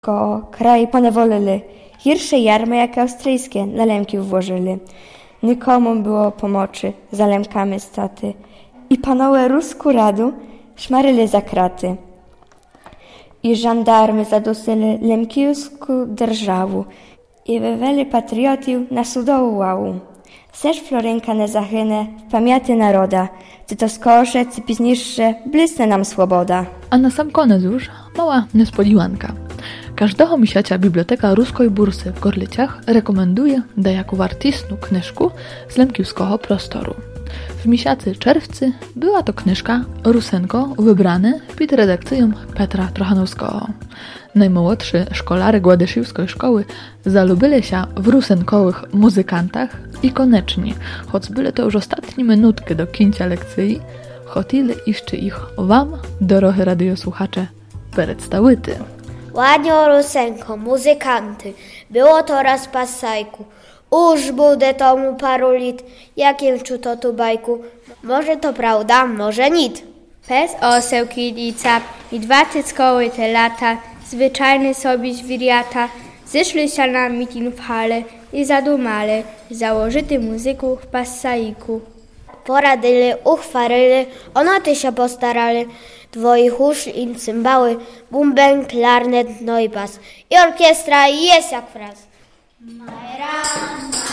Ko kraj ponewolili, hirsze jarmy jak australijskie na lemki włożyli. Nikomu było pomocy za lemkami staty. I panowie rusku radu szmaryli za kraty. I żandarmy zadusili lemkijską державу. I wyweli patriotów na sudową łału. Seż Florynka nie zahynie w pamięci naroda, czy to skorsze, czy późniejsze blisne nam swoboda. A na sam koniec już mała niespodzianka. Każdego miesiąca Biblioteka Ruskiej Bursy w Gorlicach rekomenduje dajaku artystnu knyżku z lemkiewskiego prostoru. W miesiącu czerwcu była to knyżka Rusenko wybrane pod redakcją Petra Trochanowskiego. Najmłodszy szkolary Gładyszewskiej szkoły zalubili się w rusenkowych muzykantach i koniecznie, choć były to już ostatnie minutki do końca lekcji, chcieli jeszcze ich wam, doroгі radiosłuchacze, przedstawić. Ładnie Rusenko, muzykanty, było to raz pasajku. Już bude tomu paru lit, jakim czuto tu bajku. Może to prawda, może nit. Pes, oseł, kilica i 2 cyckoły te lata, zwyczajny sobie zwiriata, zeszli się na mitin w hale i zadumali, założyty muzyku w pasajku. Poradyli, uchwaryli, onoty się postarali, dwoje husz i cymbały, bumben, klarnet, no i bas. I orkiestra jest jak fraz. Majran,